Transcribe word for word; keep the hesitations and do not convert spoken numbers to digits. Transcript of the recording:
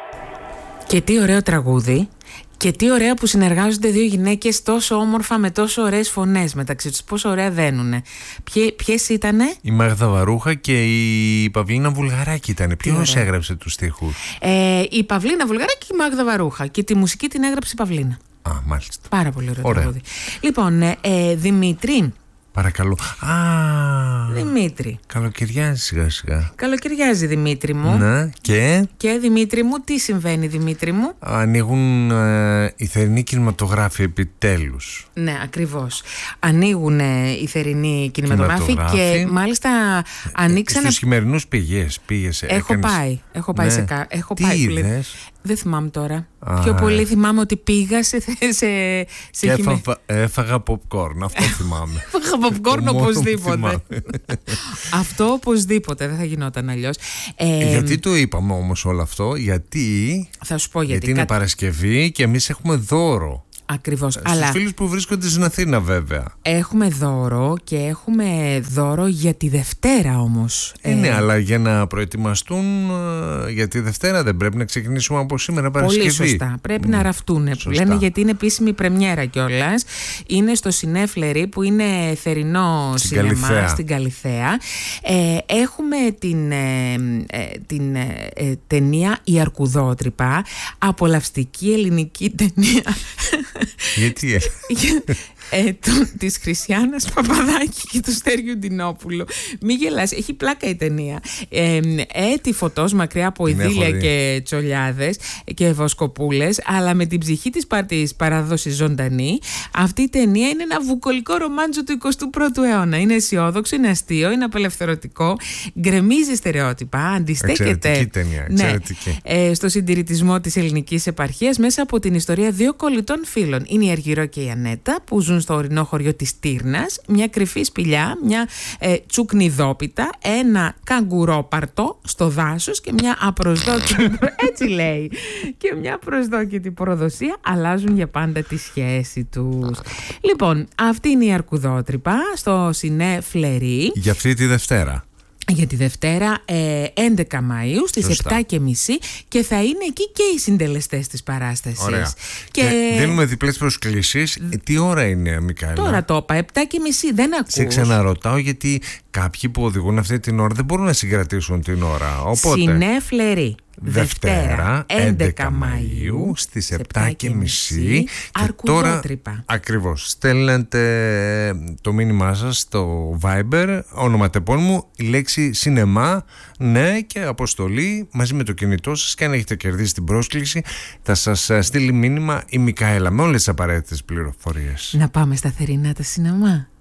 Και τι ωραίο τραγούδι. Και τι ωραία που συνεργάζονται δύο γυναίκες τόσο όμορφα με τόσο ωραίες φωνές μεταξύ τους. Πόσο ωραία δένουνε. Ποιε, ποιες ήτανε? Η Μάγδα Βαρούχα και η Παυλίνα Βουλγαράκη ήταν. Ποιος έγραψε τους στίχους? Ε, η Παυλίνα Βουλγαράκη και η Μάγδα Βαρούχα. Και τη μουσική την έγραψε η Παυλίνα. Α, μάλιστα. Πάρα πολύ ωραίο τραγούδι. Λοιπόν, ε, ε, Δημήτρη. Παρακαλώ. Α, Δημήτρη. Καλοκαιριάζει σιγά σιγά. Καλοκαιριάζει, Δημήτρη μου. Ναι, και. Και Δημήτρη μου, τι συμβαίνει, Δημήτρη μου? Ανοίγουν ε, οι θερινοί κινηματογράφοι επιτέλους. Ναι, ακριβώς. Ανοίγουν ε, οι θερινοί κινηματογράφοι και μάλιστα ανοίξανε. Στους χειμερινούς πήγες, πήγες. Έχω έκανες... πάει. Έχω πάει ναι. σε κα... Έχω τι πάει. είδες? Δεν θυμάμαι τώρα. Α, Πιο πολύ θυμάμαι ότι πήγα σε, σε, σε και χειμε... έφα, έφαγα popcorn. Αυτό θυμάμαι. Έφαγα popcorn οπωσδήποτε. Αυτό οπωσδήποτε. Δεν θα γινόταν αλλιώς. Ε, γιατί το είπαμε όμως όλο αυτό? Γιατί, θα σου πω γιατί. γιατί είναι Κα... Παρασκευή και εμείς έχουμε δώρο. Ακριβώς. Στους αλλά φίλους που βρίσκονται στην Αθήνα, βέβαια. Έχουμε δώρο και έχουμε δώρο για τη Δευτέρα όμως. Ε, ναι, ε... αλλά για να προετοιμαστούν για τη Δευτέρα δεν πρέπει να ξεκινήσουμε από σήμερα Παρασκευή? Πολύ σωστά. Πρέπει mm. να ραφτούν που λένε, γιατί είναι επίσημη πρεμιέρα κιόλας. Είναι στο Σινέ Φλερί που είναι θερινό στην σινεμά Καλιθέα. Στην Καλιθέα. Ε, έχουμε την, ε, ε, την ε, ταινία «Η Αρκουδότρυπα». Απολαυστική ελληνική ταινία. Γιατί ε? ε, το, της Χρυσιάνας Παπαδάκη και του Στέριου Ντινόπουλου. Μη γελάς, έχει πλάκα η ταινία. Ε, έτη φωτός μακριά από ειδήλια και τσολιάδες και βοσκοπούλες, αλλά με την ψυχή της, της παράδοσης ζωντανή. Αυτή η ταινία είναι ένα βουκολικό ρομάντζο του εικοστού πρώτου αιώνα. Είναι αισιόδοξο, είναι αστείο, είναι απελευθερωτικό, γκρεμίζει στερεότυπα, αντιστέκεται εξαιρετική ταινία, εξαιρετική. Ναι, ε, στο συντηρητισμό της ελληνικής επαρχίας μέσα από την ιστορία δύο κολλητών φίλων. Είναι η Αργυρό και η Ανέτα που ζουν στο ορεινό χωριό της Τύρνας, μια κρυφή σπηλιά, μια ε, τσουκνιδόπιτα, ένα καγκουρόπαρτο στο δάσος και μια απροσδόκητη έτσι λέει και μια απροσδόκητη προδοσία αλλάζουν για πάντα τη σχέση τους. Λοιπόν, αυτή είναι η Αρκουδότρυπα στο Σινέ Φλερί για αυτή τη Δευτέρα. Για τη Δευτέρα ε, έντεκα Μαΐου στις Σωστά. επτά και μισή και θα είναι εκεί και οι συντελεστές της παράστασης. Ωραία. Και... και δίνουμε διπλές προσκλήσεις. Ε, τι ώρα είναι, Μικαέλα? Τώρα το είπα, επτά και μισή, δεν ακούς. Σε ξαναρωτάω γιατί κάποιοι που οδηγούν αυτή την ώρα δεν μπορούν να συγκρατήσουν την ώρα. Οπότε... Σινέ Φλερί. Δευτέρα, έντεκα Μαΐου στις επτά και μισή. Αρκουδότρυπα. Τώρα, ακριβώς, στέλνετε το μήνυμά σας στο Viber, ονοματεπών μου, η λέξη σινεμά, ναι, και αποστολή μαζί με το κινητό σας, και αν έχετε κερδίσει την πρόσκληση θα σας στείλει μήνυμα η Μικαέλα με όλες τις απαραίτητες πληροφορίες. Να πάμε στα θερινά τα σινεμά.